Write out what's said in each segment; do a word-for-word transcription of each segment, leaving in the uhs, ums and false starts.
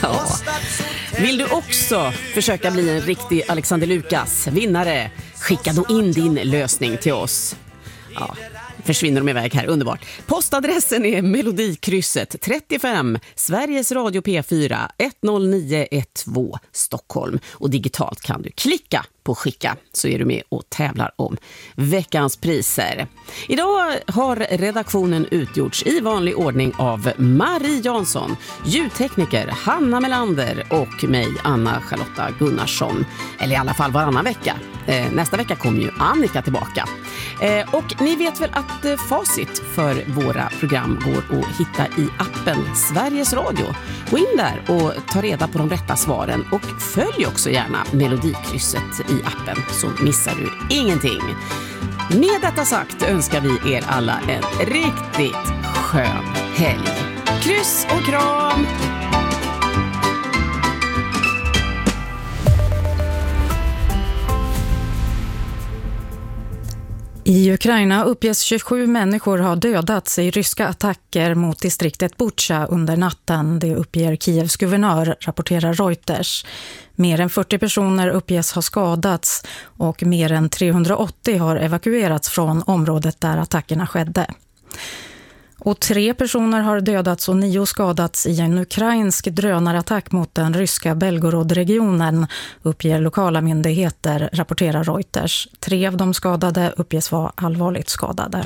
Ja. Vill du också försöka bli en riktig Alexander Lukas vinnare? Skicka då in din lösning till oss. Ja, försvinner de iväg här, underbart. Postadressen är Melodikrysset trettiofem, Sveriges Radio P fyra ett noll nio ett två Stockholm. Och digitalt kan du klicka på skicka, så är du med och tävlar om veckans priser. Idag har redaktionen utgjorts i vanlig ordning av Marie Jansson, ljudtekniker Hanna Melander och mig, Anna Charlotta Gunnarsson. Eller i alla fall varannan vecka. Eh, nästa vecka kommer ju Annika tillbaka. Eh, och ni vet väl att eh, facit för våra program går att hitta i appen Sveriges Radio. Gå in där och ta reda på de rätta svaren och följ också gärna Melodikrysset i appen, så missar du ingenting. Med detta sagt önskar vi er alla en riktigt skön helg. Kryss och kram! I Ukraina uppges tjugosju människor ha dödats i ryska attacker mot distriktet Bucha under natten. Det uppger Kievs guvernör, rapporterar Reuters. Mer än fyrtio personer uppges ha skadats och mer än trehundraåttio har evakuerats från området där attackerna skedde. Och tre personer har dödats och nio skadats i en ukrainsk drönarattack mot den ryska Belgorod-regionen, uppger lokala myndigheter, rapporterar Reuters. Tre av de skadade uppges vara allvarligt skadade.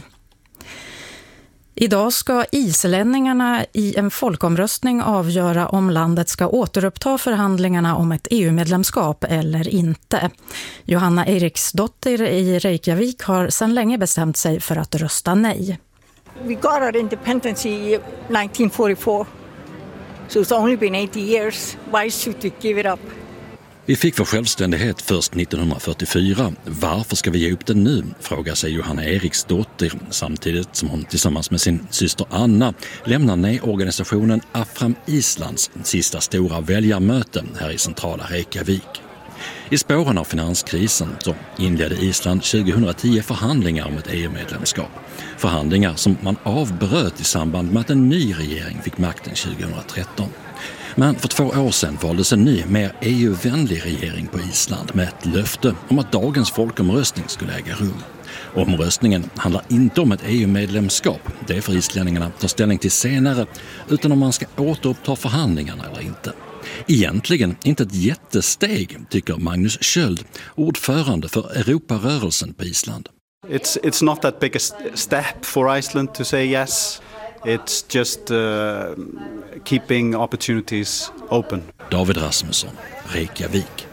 Idag ska islänningarna i en folkomröstning avgöra om landet ska återuppta förhandlingarna om ett E U-medlemskap eller inte. Johanna Eriksdotter i Reykjavik har sedan länge bestämt sig för att rösta nej. We got our independence in nineteen forty-four, so it's only been eighty years. Why should we give it up? Vi fick vår självständighet först nittonhundrafyrtiofyra. Varför ska vi ge upp den nu? Frågar sig Johanna Eriksdotter samtidigt som hon tillsammans med sin syster Anna lämnar nej-organisationen Afram Islands sista stora väljarmöte här i centrala Reykjavik. I spåren av finanskrisen så inledde Island tjugohundratio förhandlingar om ett E U-medlemskap. Förhandlingar som man avbröt i samband med att en ny regering fick makten tjugohundratretton. Men för två år sedan valdes en ny, mer E U-vänlig regering på Island med ett löfte om att dagens folkomröstning skulle äga rum. Omröstningen handlar inte om ett E U-medlemskap, det får islänningarna ta ställning till senare, utan om man ska återuppta förhandlingarna eller inte. Egentligen inte ett jättesteg, tycker Magnus Sköld, ordförande för Europarörelsen på Island. It's it's not that big a step for Iceland to say yes. It's just uh, keeping opportunities open. David Rasmusson, Reykjavik.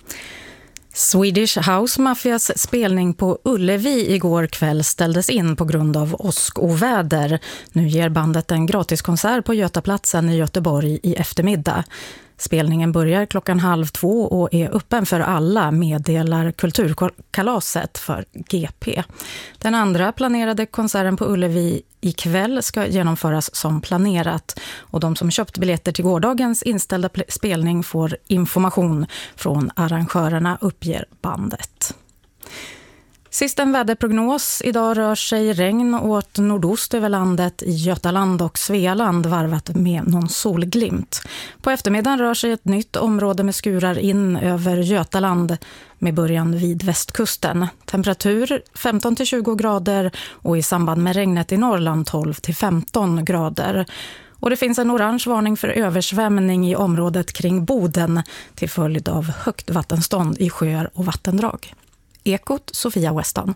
Swedish House Mafias spelning på Ullevi igår kväll ställdes in på grund av åskoväder. Nu ger bandet en gratiskonsert på Götaplatsen i Göteborg i eftermiddag. Spelningen börjar klockan halv två och är öppen för alla, meddelar Kulturkalaset för G P. Den andra planerade konserten på Ullevi ikväll ska genomföras som planerat och de som köpt biljetter till gårdagens inställda spelning får information från arrangörerna, uppger bandet. Sist en väderprognos. Idag rör sig regn åt nordost över landet i Götaland och Svealand varvat med någon solglimt. På eftermiddagen rör sig ett nytt område med skurar in över Götaland med början vid västkusten. Temperatur femton till tjugo grader och i samband med regnet i Norrland tolv till femton grader. Och det finns en orange varning för översvämning i området kring Boden till följd av högt vattenstånd i sjöar och vattendrag. Ekot, Sofia Weston.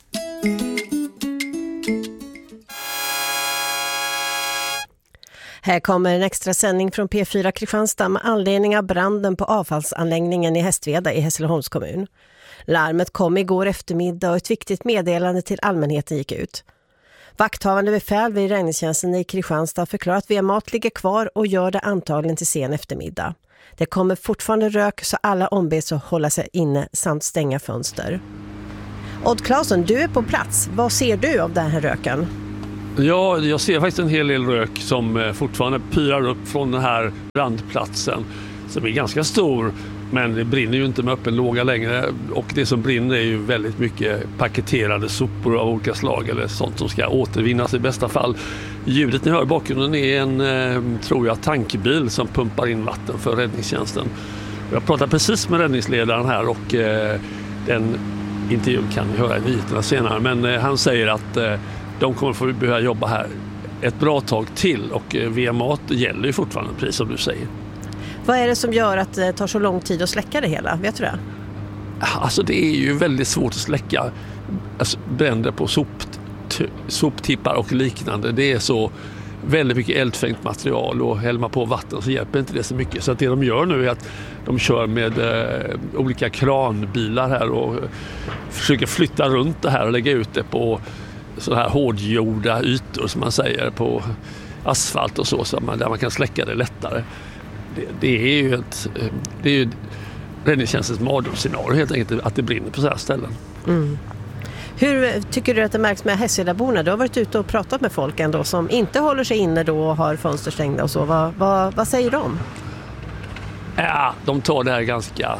Här kommer en extra sändning från P fyra Kristianstad med anledning av branden på avfallsanläggningen i Hästveda i Hässleholms kommun. Larmet kom igår eftermiddag och ett viktigt meddelande till allmänheten gick ut. Vakthavande befäl vid räddningstjänsten i Kristianstad förklarar att V M-mat ligger kvar och gör det antagligen till sen eftermiddag. Det kommer fortfarande rök så alla ombeds att hålla sig inne samt stänga fönster. Odd Claesson, du är på plats. Vad ser du av den här röken? Ja, jag ser faktiskt en hel del rök som fortfarande pyrar upp från den här brandplatsen. som är ganska stor, men det brinner ju inte med öppen låga längre, och det som brinner är ju väldigt mycket paketerade sopor av olika slag eller sånt som ska återvinnas i bästa fall. Ljudet ni hör i bakgrunden är en, eh, tror jag, tankbil som pumpar in vatten för räddningstjänsten. Jag pratade precis med räddningsledaren här, och eh, den intervjun kan ni höra i nyheterna senare, men eh, han säger att eh, de kommer få börja jobba här ett bra tag till, och eh, V M A gäller ju fortfarande, precis som du säger. Vad är det som gör att det tar så lång tid att släcka det hela? Vet du det? Alltså det är ju väldigt svårt att släcka alltså, bränder på sop, t- soptippar och liknande. Det är så väldigt mycket eldfängt material, och häller man på vatten så hjälper inte det så mycket. Så att det de gör nu är att de kör med eh, olika kranbilar här och försöker flytta runt det här och lägga ut det på så här hårdgjorda ytor som man säger, på asfalt och så, så man, där man kan släcka det lättare. Det, det är ju ett det är ju räddningstjänstens mardrömsscenario helt enkelt, att det brinner på så här ställen. Mm. Hur tycker du att det märks med Hästvedaborna? Du har varit ute och pratat med folk ändå som inte håller sig inne då och har fönster stängda och så. Vad, vad, vad säger de? Ja, de tar det här ganska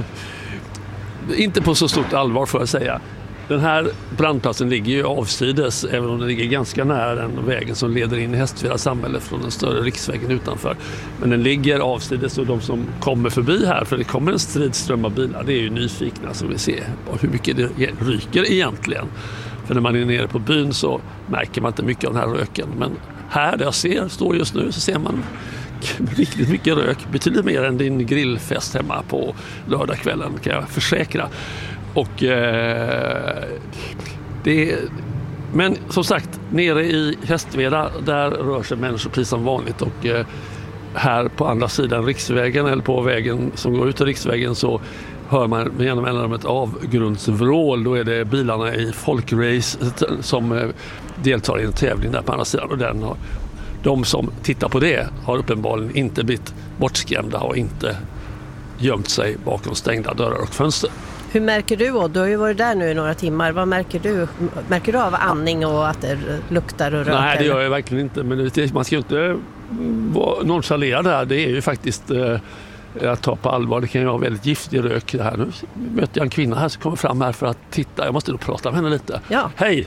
inte på så stort allvar, får jag säga. Den här brandplatsen ligger ju avsides, även om den ligger ganska nära den vägen som leder in i Hästveda samhälle från den större riksvägen utanför. Men den ligger avsides, och de som kommer förbi här, för det kommer en stridström av bilar, det är ju nyfikna som vill se hur mycket det ryker egentligen. För när man är nere på byn så märker man inte mycket av den här röken. Men här där jag ser, står just nu, så ser man riktigt mycket rök, betydligt mer än din grillfest hemma på lördagskvällen, kan jag försäkra. Och eh, det är, men som sagt, nere i Hästveda där rör sig människor precis som vanligt, och eh, här på andra sidan riksvägen, eller på vägen som går ut till riksvägen, så hör man genom mellan ett avgrundsvrål. Då är det bilarna i folkrace som eh, deltar i en tävling där på andra sidan, och den har, de som tittar på det har uppenbarligen inte blivit bortskrämda och inte gömt sig bakom stängda dörrar och fönster. Hur märker du, och du har ju varit där nu i några timmar, vad märker du? Märker du av andning och att det luktar och röker? Nej, det gör jag verkligen inte, men man ska ju inte nonchalera det här. Det är ju faktiskt eh, att ta på allvar. Det kan ju vara väldigt giftig rök det här. Nu möter jag en kvinna här som kommer fram här för att titta. Jag måste nog prata med henne lite. Ja. Hej!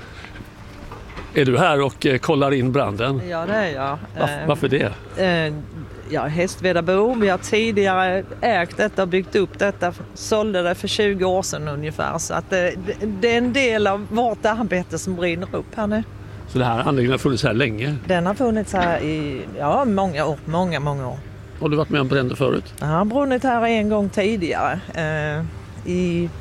Är du här och eh, kollar in branden? Ja, det är jag. Varför, varför det? Eh, Ja, Hästvedabo. Vi har tidigare ägt detta och byggt upp detta. Sålde det för tjugo år sedan ungefär. Så att det, det är en del av vårt arbete som brinner upp här nu. Så det här anläggningen har funnits här länge? Den har funnits här i ja, många år. Många, många år. Har du varit med om bränder förut? Jag har brunnit här en gång tidigare. Eh, I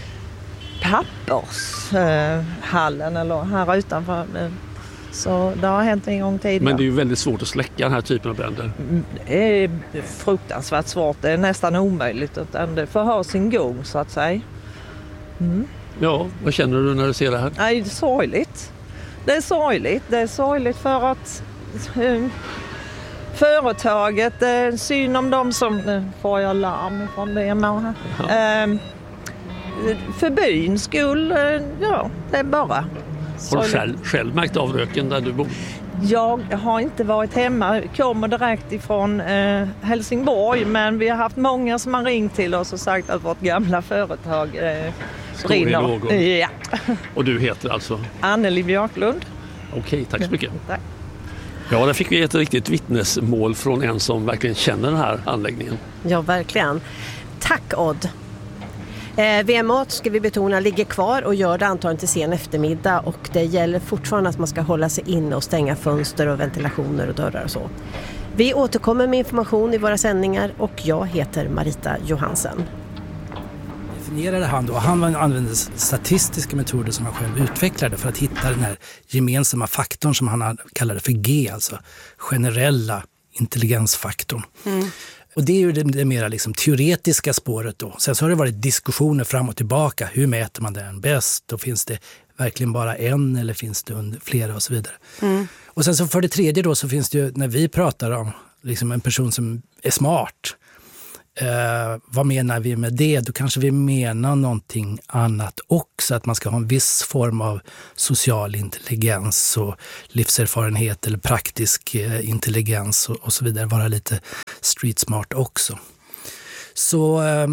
pappershallen eh, eller här utanför. Eh, Så det har hänt en gång tidigare. Men det är ju väldigt svårt att släcka den här typen av bränder. Det är fruktansvärt svårt. Det är nästan omöjligt. Utan det får ha sin gång, så att säga. Mm. Ja, vad känner du när du ser det här? Nej, det är sorgligt. Det är sorgligt. Det är sorgligt för att uh, företaget, det är synd om dem som... Nu får jag larm från det med här. Uh, för byns skull, uh, ja, det är bara... Har du själv, själv märkt av röken där du bor? Jag har inte varit hemma. Jag kommer direkt ifrån eh, Helsingborg. Men vi har haft många som har ringt till oss och sagt att vårt gamla företag eh, brinner. Ja. Och du heter alltså? Anneli Björklund. Okej, tack så mycket. Tack. Ja, där fick vi ett riktigt vittnesmål från en som verkligen känner den här anläggningen. Ja, verkligen. Tack, Odd. Eh, V M A, ska vi betona, ligger kvar och gör det antagligen till sen eftermiddag, och det gäller fortfarande att man ska hålla sig inne och stänga fönster och ventilationer och dörrar och så. Vi återkommer med information i våra sändningar, och jag heter Marita Johansen. Definierade han då, han använde statistiska metoder som han själv utvecklade för att hitta den här gemensamma faktorn som han kallade för G, alltså generella intelligensfaktorn. Mm. Och det är ju det, det mera liksom teoretiska spåret då. Sen så har det varit diskussioner fram och tillbaka. Hur mäter man den bäst? Och finns det verkligen bara en eller finns det under flera och så vidare. Mm. Och sen så för det tredje då så finns det ju, när vi pratar om liksom en person som är smart. Eh, vad menar vi med det? Då kanske vi menar någonting annat också. Att man ska ha en viss form av social intelligens och livserfarenhet eller praktisk eh, intelligens och, och så vidare. Vara lite street smart också. Så eh,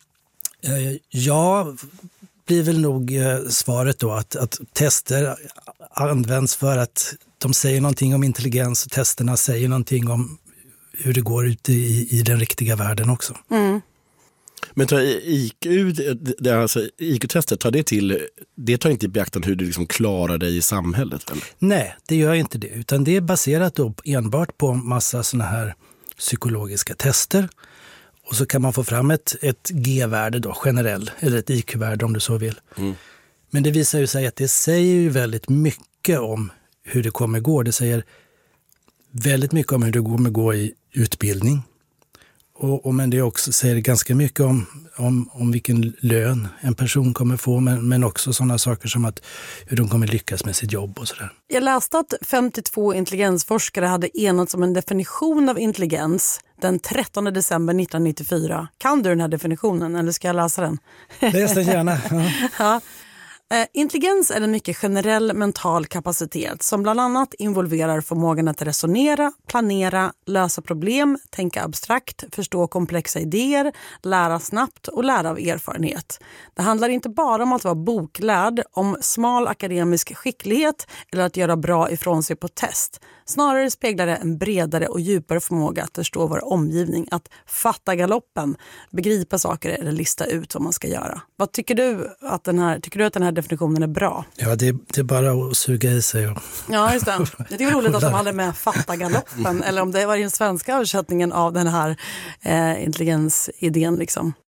ja, blir väl nog eh, svaret då att, att tester används för att de säger någonting om intelligens och testerna säger någonting om hur det går ute i, i den riktiga världen också. Mm. Men tar I Q, det, alltså, I Q-testet, tar det till, det tar inte i beaktande hur du liksom klarar dig i samhället? Eller? Nej, det gör inte det. Utan det är baserat då enbart på massa såna här psykologiska tester. Och så kan man få fram ett, ett G-värde då, generell, eller ett I Q-värde om du så vill. Mm. Men det visar ju sig att det säger ju väldigt mycket om hur det kommer gå. Det säger väldigt mycket om hur det kommer gå i utbildning. Och, och men det också säger ganska mycket om, om, om vilken lön en person kommer få, men, men också sådana saker som att hur de kommer lyckas med sitt jobb och sådär. Jag läste att femtiotvå intelligensforskare hade enats om en definition av intelligens den trettonde december nittonhundranittiofyra. Kan du den här definitionen eller ska jag läsa den? Läs den gärna. Ja. Ja. Eh, intelligens är en mycket generell mental kapacitet som bland annat involverar förmågan att resonera, planera, lösa problem, tänka abstrakt, förstå komplexa idéer, lära snabbt och lära av erfarenhet. Det handlar inte bara om att vara boklärd, om smal akademisk skicklighet eller att göra bra ifrån sig på test. Snarare speglar det en bredare och djupare förmåga att förstå vår omgivning, att fatta galoppen, begripa saker eller lista ut vad man ska göra. Vad tycker du att den här, tycker du att den här definitionen är bra? Ja, det, det är bara att suga i sig. Och... Ja, just det. Jag tycker det var roligt att de hade med fatta galoppen, eller om det var den svenska översättningen av den här eh, intelligensidén liksom.